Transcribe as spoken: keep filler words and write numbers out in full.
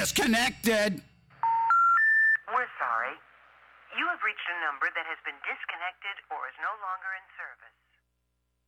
disconnected. We're sorry. You have reached a number that has been disconnected or is no longer in service.